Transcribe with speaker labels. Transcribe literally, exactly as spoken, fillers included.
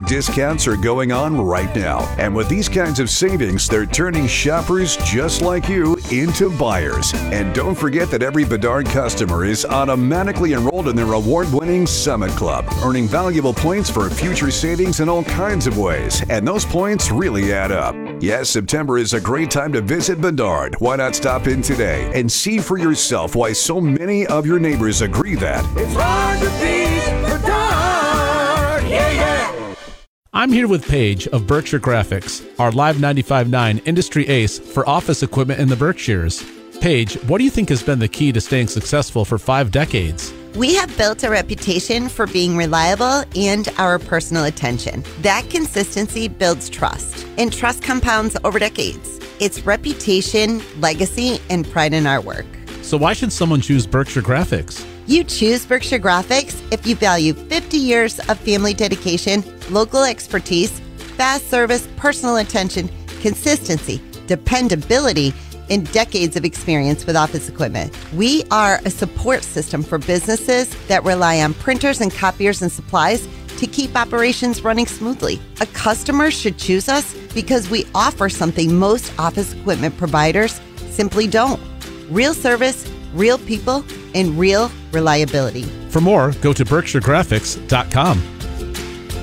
Speaker 1: discounts are going on right now. And with these kinds of savings, they're turning shoppers just like you into buyers. And don't forget that every Bedard customer is automatically enrolled in their award-winning Summit Club, earning valuable points for future savings in all kinds of ways. And those points really add up. Yes, September is a great time to visit Bedard. Why not stop in today and see for yourself why so many of your neighbors agree that
Speaker 2: it's hard to beat Bedard. Yeah, yeah.
Speaker 3: I'm here with Paige of Berkshire Graphics, our Live ninety-five point nine industry ace for office equipment in the Berkshires. Paige, what do you think has been the key to staying successful for five decades?
Speaker 4: We have built a reputation for being reliable and our personal attention. That consistency builds trust, and trust compounds over decades. It's reputation, legacy, and pride in our work.
Speaker 3: So why should someone choose Berkshire Graphics?
Speaker 4: You choose Berkshire Graphics if you value fifty years of family dedication, local expertise, fast service, personal attention, consistency, dependability, and decades of experience with office equipment. We are a support system for businesses that rely on printers and copiers and supplies to keep operations running smoothly. A customer should choose us because we offer something most office equipment providers simply don't. Real service, real people, and real reliability.
Speaker 3: For more, go to berkshire graphics dot com.